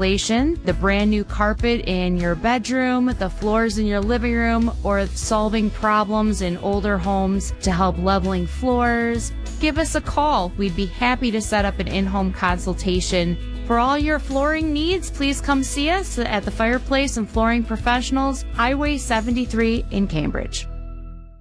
installation, the brand new carpet in your bedroom, the floors in your living room, or solving problems in older homes to help leveling floors, give us a call. We'd be happy to set up an in-home consultation. For all your flooring needs, please come see us at the Fireplace and Flooring Professionals, Highway 73 in Cambridge.